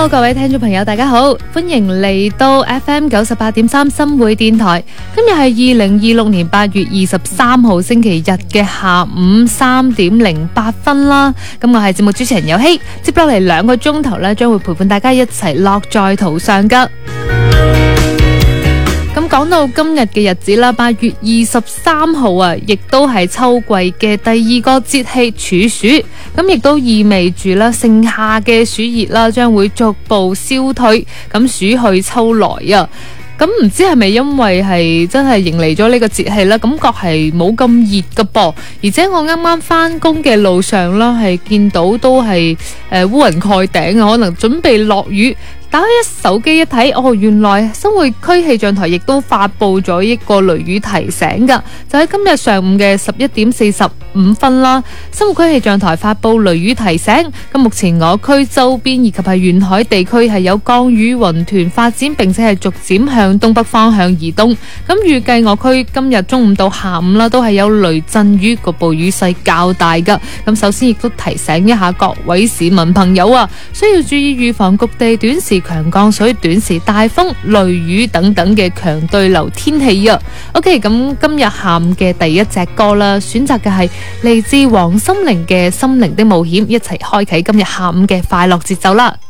Hello， 各位聽眾朋友，大家好，歡迎嚟到 FM 98.3新匯電台。今日係2026年8月23號星期日嘅下午3點08分啦。咁我係節目主持人游希，接落嚟2個鐘頭呢，將會陪伴大家一齊樂在途上噶。咁講到今日嘅日子啦，8月23號啊，亦都係秋季嘅第2個節氣處暑，咁亦都意味住啦，盛夏嘅暑熱啦，將會逐步消退，咁暑去秋來啊。咁唔知係咪因為係真係迎嚟咗呢個節氣啦，感覺係冇咁熱㗎噃，而且我啱啱翻工嘅路上啦，係見到都係烏雲蓋頂啊，可能準備落雨。打開手機一睇，哦，原來新會區氣象台亦都發佈咗一個雷雨提醒噶，就喺今日上午嘅11點45分啦。新會區氣象台發佈雷雨提醒，咁目前我區周邊以及係沿海地區係有降雨雲團發展，並且係逐漸向東北方向移動。咁預計我區今日中午到下午啦，都係有雷陣雨，局部雨勢較大噶。咁首先亦都提醒一下各位市民朋友啊，需要注意預防局地短時強降水、短時大風、雷雨等等嘅強對流天氣啊。OK， 咁今日下午嘅第一隻歌啦，選擇嘅係嚟自黃心凌嘅《心靈的冒險》，一齊開啟今日下午嘅快樂節奏啦。